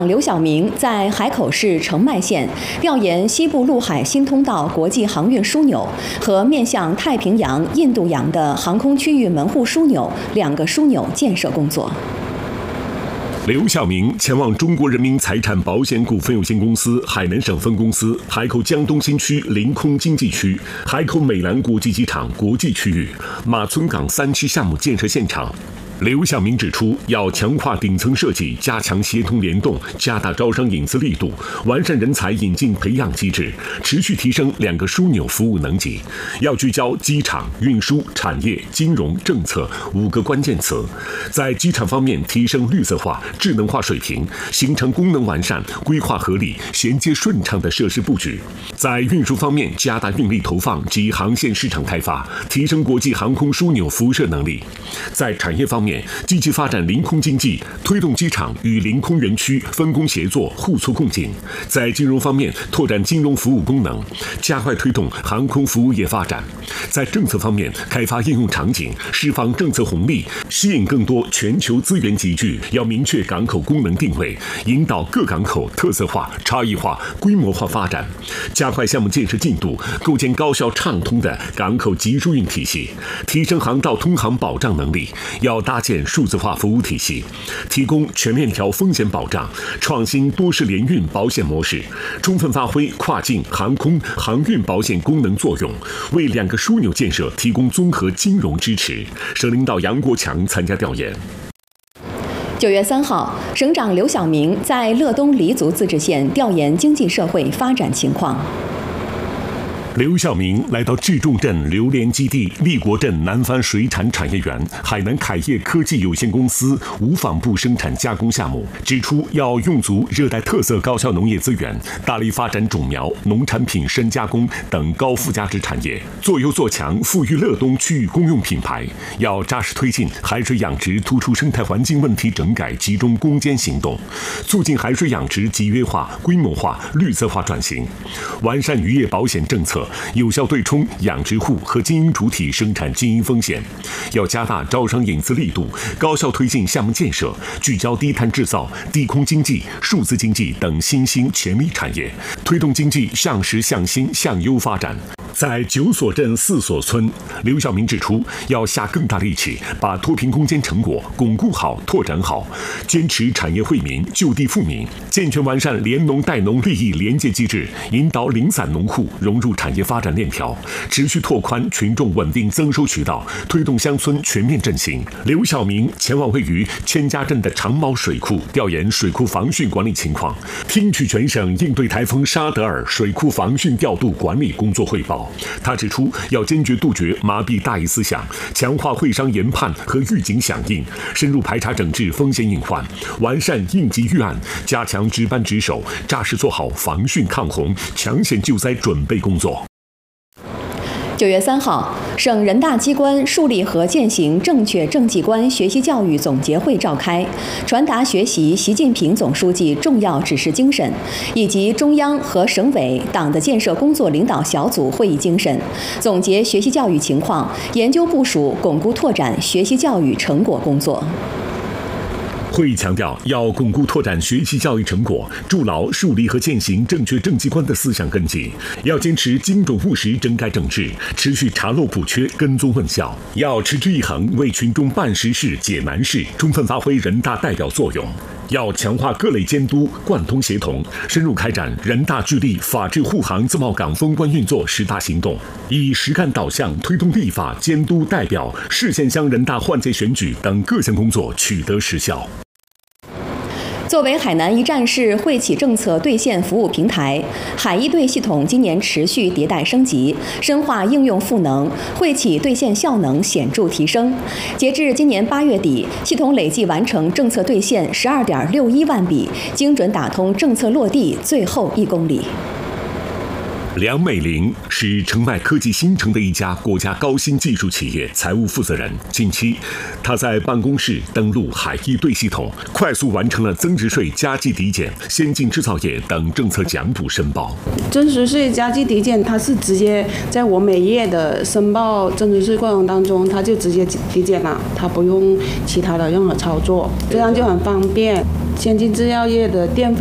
刘晓明在海口市澄迈县调研西部陆海新通道国际航运枢纽和面向太平洋、印度洋的航空区域门户枢纽2个枢纽建设工作。 刘晓明前往中国人民财产保险股份有限公司海南省分公司海口江东新区临空经济区、海口美兰国际机场国际区域、马村港3期项目建设现场。刘晓明指出，要强化顶层设计，加强协同联动，加大招商引资力度，完善人才引进培养机制，持续提升2个枢纽服务能级。要聚焦机场、运输、产业、金融、政策5个关键词，在机场方面提升绿色化、智能化水平，形成功能完善、规划合理、衔接顺畅的设施布局；在运输方面加大运力投放及航线市场开发，提升国际航空枢纽辐射能力；在产业方面，积极发展临空经济，推动机场与临空园区分工协作、互促共进；在金融方面，拓展金融服务功能，加快推动航空服务业发展；在政策方面，开发应用场景，释放政策红利，吸引更多全球资源集聚。要明确港口功能定位，引导各港口特色化、差异化、规模化发展，加快项目建设进度，构建高效畅通的港口集疏运体系，提升航道通航保障能力。要搭建数字化服务体系，提供全链条风险保障，创新多式联运保险模式，充分发挥跨境航空航运保险功能作用，为2个枢纽建设提供综合金融支持。省领导杨国强参加调研。 9月3号，省长刘晓明在乐东黎族自治县调研经济社会发展情况。 刘晓明来到治重镇榴莲基地立国镇南方水产产业园海南凯业科技有限公司无纺布生产加工项目，指出要用足热带特色高效农业资源，大力发展种苗、农产品深加工等高附加值产业，做优做强富裕乐东区域公用品牌。要扎实推进海水养殖突出生态环境问题整改集中攻坚行动，促进海水养殖集约化、规模化、绿色化转型，完善渔业保险政策，有效对冲养殖户和经营主体生产经营风险。要加大招商引资力度，高效推进项目建设，聚焦低碳制造、低空经济、数字经济等新兴潜力产业，推动经济向实向新向优发展。在9所镇4所村，刘晓明指出，要下更大力气，把脱贫攻坚成果巩固好、拓展好，坚持产业惠民、就地富民，健全完善联农带农利益连接机制，引导零散农户融入产业发展链条，持续拓宽群众稳定增收渠道，推动乡村全面振兴。刘晓明前往位于千家镇的长毛水库调研水库防汛管理情况，听取全省应对台风沙德尔水库防汛调度管理工作汇报。他指出，要坚决杜绝麻痹大意思想，强化会商研判和预警响应，深入排查整治风险隐患，完善应急预案，加强值班值守，扎实做好防汛抗洪、抢险救灾准备工作。 9月3号，省人大机关树立和践行正确政绩观学习教育总结会召开，传达学习习近平总书记重要指示精神，以及中央和省委党的建设工作领导小组会议精神，总结学习教育情况，研究部署巩固拓展学习教育成果工作。 会议强调，要巩固拓展学习教育成果，筑牢树立和践行正确政绩观的思想根基。要坚持精准务实整改整治，持续查漏补缺、跟踪问效。要持之以恒为群众办实事、解难事，充分发挥人大代表作用。要强化各类监督，贯通协同，深入开展人大聚力法治护航自贸港封关运作10大行动，以实干导向推动立法、监督、代表、市县乡人大换届选举等各项工作取得实效。 作为海南一站式惠企政策兑现服务平台，海一兑系统今年持续迭代升级，深化应用赋能，惠企兑现效能显著提升。截至今年8月底，系统累计完成政策兑现12.61万笔，精准打通政策落地最后1公里。 梁美玲是澄迈科技新城的一家国家高新技术企业财务负责人。近期，她在办公室登录海易兑系统，快速完成了增值税加计抵减、先进制造业等政策奖补申报。 增值税加计抵减，它是直接在我每月的申报增值税过程当中，它就直接抵减了，它不用其他的任何操作，这样就很方便。先进制药业的电费